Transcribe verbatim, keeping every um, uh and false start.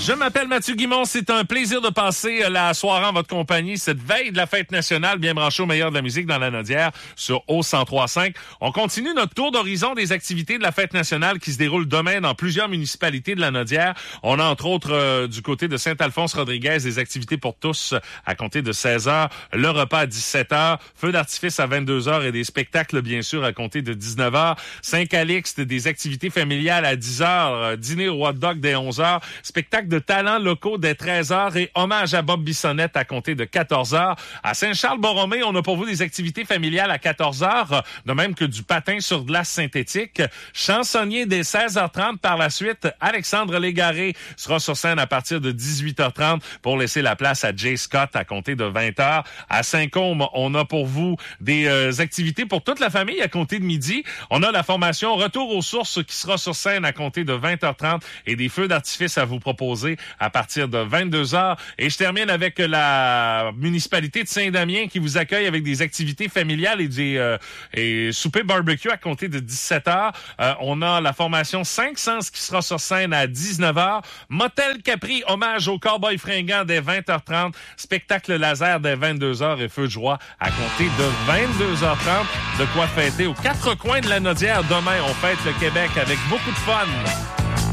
Je m'appelle Mathieu Guimond. C'est un plaisir de passer la soirée en votre compagnie, cette veille de la fête nationale, bien branché au meilleur de la musique dans la Nodière sur O cent trois cinq. On continue notre tour d'horizon des activités de la fête nationale qui se déroule demain dans plusieurs municipalités de la Nodière. On a entre autres euh, du côté de Saint-Alphonse-Rodriguez des activités pour tous à compter de seize heures, le repas à dix-sept heures, feu d'artifice à vingt-deux heures et des spectacles bien sûr à compter de dix-neuf heures. Saint-Calixte, des activités familiales à dix heures, dîner au hot dog dès onze heures, spectacle de talents locaux dès treize heures et hommage à Bob Bissonnette à compter de quatorze heures. À Saint-Charles-Borromée, on a pour vous des activités familiales à quatorze heures, de même que du patin sur glace synthétique. Chansonnier dès seize heures trente. Par la suite, Alexandre Légaré sera sur scène à partir de dix-huit heures trente pour laisser la place à Jay Scott à compter de vingt heures. À Saint-Côme, on a pour vous des euh, activités pour toute la famille à compter de midi. On a la formation Retour aux sources qui sera sur scène à compter de vingt heures trente et des feux d'artifice à vous proposer à partir de vingt-deux heures. Et je termine avec la municipalité de Saint-Damien qui vous accueille avec des activités familiales et des euh, et souper barbecue à compter de dix-sept heures. Euh, on a la formation cinq Sens qui sera sur scène à dix-neuf heures. Motel Capri, hommage au cowboy fringant dès vingt heures trente. Spectacle laser dès vingt-deux heures et feu de joie à compter de vingt-deux heures trente. De quoi fêter aux quatre coins de la Nodière. Demain, on fête le Québec avec beaucoup de fun.